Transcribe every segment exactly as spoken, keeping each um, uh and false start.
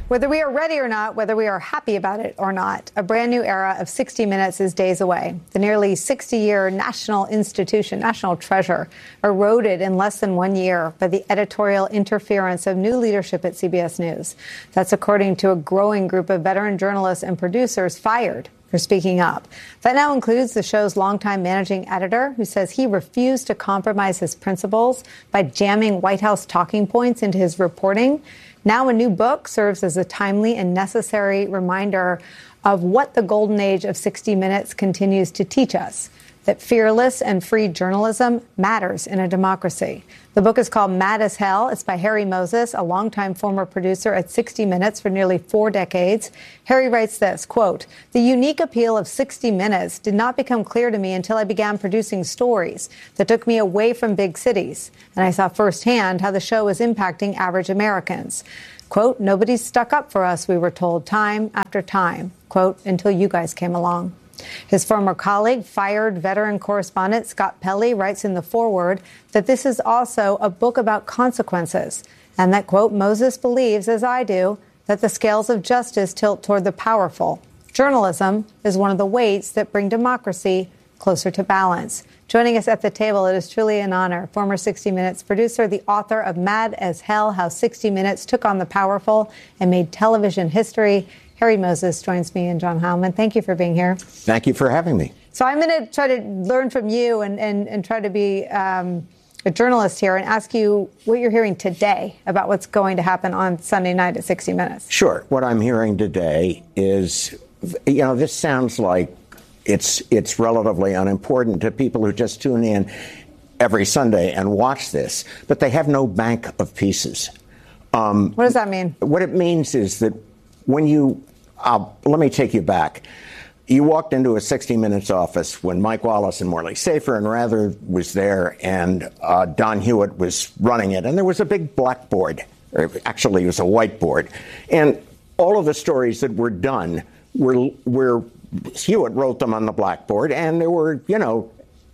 Whether we are ready or not, whether we are happy about it or not, a brand new era of sixty minutes is days away. The nearly sixty-year national institution, national treasure, eroded in less than one year by the editorial interference of new leadership at C B S News. That's according to a growing group of veteran journalists and producers fired for speaking up. That now includes the show's longtime managing editor, who says he refused to compromise his principles by jamming White House talking points into his reporting. Now a new book serves as a timely and necessary reminder of what the golden age of sixty minutes continues to teach us, that fearless and free journalism matters in a democracy. The book is called Mad as Hell. It's by Harry Moses, a longtime former producer at sixty minutes for nearly four decades. Harry writes this, quote, "The unique appeal of sixty minutes did not become clear to me until I began producing stories that took me away from big cities. And I saw firsthand how the show was impacting average Americans. Quote, nobody's stuck up for us, we were told time after time. Quote, until you guys came along." His former colleague, fired veteran correspondent Scott Pelley, writes in the foreword that this is also a book about consequences and that, quote, Moses believes, as I do, that the scales of justice tilt toward the powerful. Journalism is one of the weights that bring democracy closer to balance. Joining us at the table, it is truly an honor. Former sixty minutes producer, the author of Mad as Hell, How sixty minutes Took on the Powerful and Made Television History. Harry Moses joins me and John Heilemann. Thank you for being here. Thank you for having me. So I'm going to try to learn from you and, and, and try to be um, a journalist here and ask you what you're hearing today about what's going to happen on Sunday night at sixty minutes. Sure. What I'm hearing today is, you know, this sounds like it's it's relatively unimportant to people who just tune in every Sunday and watch this, but they have no bank of pieces. Um, what does that mean? What it means is that when you, uh, let me take you back. You walked into a sixty minutes office when Mike Wallace and Morley Safer and Rather was there, and uh, Don Hewitt was running it, and there was a big blackboard, or actually it was a whiteboard, and all of the stories that were done were, were Hewitt wrote them on the blackboard, and there were, you know,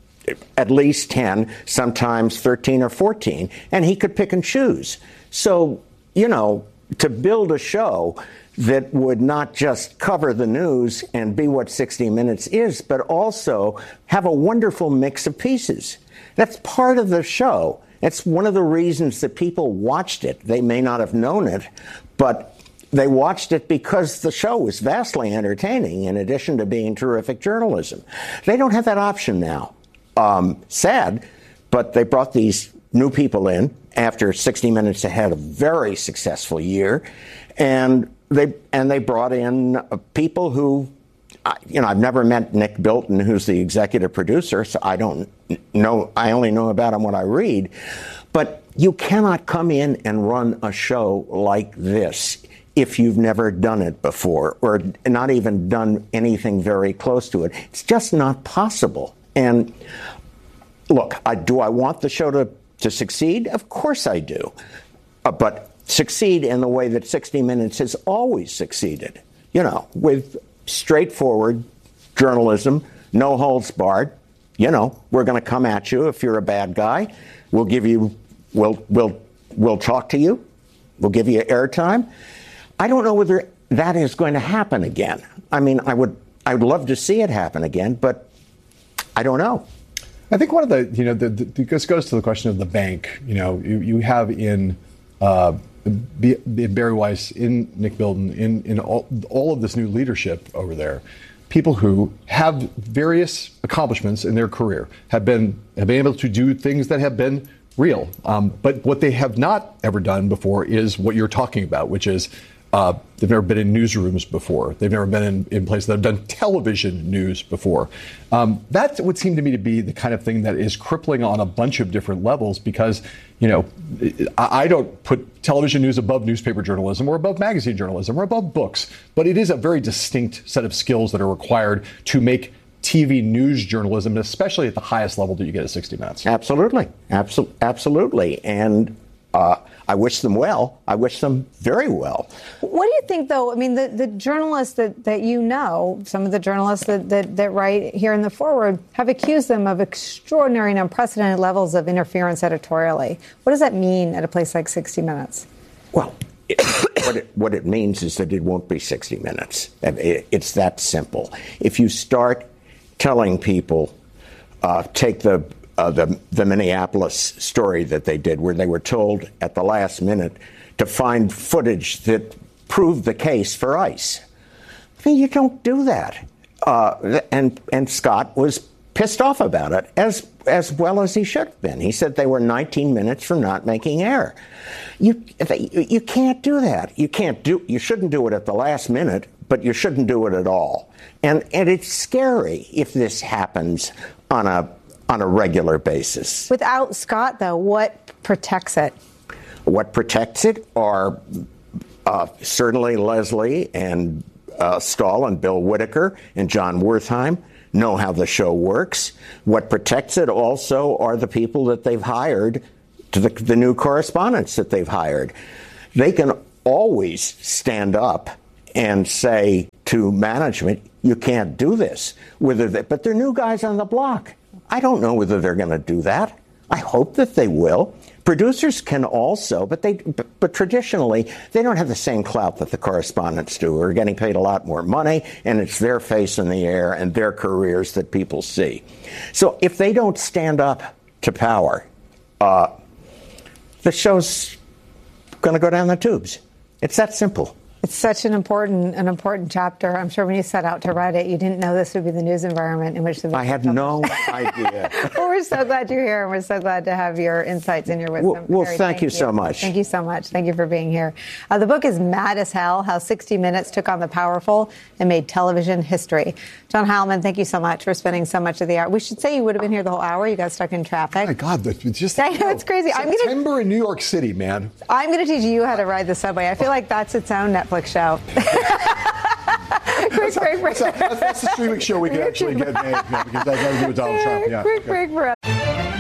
at least ten, sometimes thirteen or fourteen, and he could pick and choose. So, you know, to build a show that would not just cover the news and be what sixty minutes is, but also have a wonderful mix of pieces. That's part of the show. It's one of the reasons that people watched it. They may not have known it, but they watched it because the show was vastly entertaining in addition to being terrific journalism. They don't have that option now. Um, sad, but they brought these new people in after sixty minutes had a very successful year, and they and they brought in uh, people who, uh, you know, I've never met Nick Bilton, who's the executive producer, so I don't know. I only know about him what I read. But you cannot come in and run a show like this if you've never done it before, or not even done anything very close to it. It's just not possible. And look, I, do I want the show to, to succeed? Of course I do. Uh, but succeed in the way that sixty minutes has always succeeded, you know, with straightforward journalism, no holds barred. You know, we're going to come at you if you're a bad guy. We'll give you, we'll, we'll, we'll talk to you. We'll give you airtime. I don't know whether that is going to happen again. I mean, I would, I would love to see it happen again, but I don't know. I think one of the, you know, the, the, this goes to the question of the bank. You know, you, you have in uh, B, B, Barry Weiss, in Nick Bilton, in, in all, all of this new leadership over there, people who have various accomplishments in their career, have been, have been able to do things that have been real. Um, but what they have not ever done before is what you're talking about, which is Uh, they've never been in newsrooms before. They've never been in, in places that have done television news before. Um, that would seem to me to be the kind of thing that is crippling on a bunch of different levels because, you know, I, I don't put television news above newspaper journalism or above magazine journalism or above books, but it is a very distinct set of skills that are required to make T V news journalism, especially at the highest level that you get at sixty minutes. Absolutely. Absol- absolutely. And uh, I wish them well. I wish them very well. What do you think, though? I mean, the, the journalists that, that you know, some of the journalists that, that, that write here in the foreword have accused them of extraordinary and unprecedented levels of interference editorially. What does that mean at a place like sixty minutes? Well, it, what, it, what it means is that it won't be sixty minutes. It, it's that simple. If you start telling people, uh, take the, uh, the the Minneapolis story that they did, where they were told at the last minute to find footage that proved the case for ICE. I mean, you don't do that. Uh, and and Scott was pissed off about it, as as well as he should have been. He said they were nineteen minutes from not making air. You you can't do that. You can't do. You shouldn't do it at the last minute, but you shouldn't do it at all. And and it's scary if this happens on a on a regular basis. Without Scott, though, what protects it? What protects it are uh, certainly Leslie and uh, Stahl and Bill Whitaker and John Wertheim know how the show works. What protects it also are the people that they've hired, to the, the new correspondents that they've hired. They can always stand up and say to management, you can't do this. Whether they, but they're new guys on the block. I don't know whether they're going to do that. I hope that they will. Producers can also, but they, but, but traditionally, they don't have the same clout that the correspondents do, who are getting paid a lot more money, and it's their face in the air and their careers that people see. So if they don't stand up to power, uh, the show's going to go down the tubes. It's that simple. It's such an important, an important chapter. I'm sure when you set out to write it, you didn't know this would be the news environment in which the book I had no idea. Well, we're so glad you're here, and we're so glad to have your insights and your wisdom. Well, well Harry, thank, thank you so much. Thank you so much. Thank you for being here. Uh, the book is Mad as Hell: How sixty minutes Took on the Powerful and Made Television History. John Heilemann, thank you so much for spending so much of the hour. We should say you would have been here the whole hour. You got stuck in traffic. Oh my God, it's just I know, it's crazy. September I'm gonna, in New York City, man. I'm going to teach you how to ride the subway. I feel like that's its own Netflix show. quick break, break. That's, that's, that's the streaming show we can actually get made, because that's how we do with Donald Trump. Yeah. Quick break for us.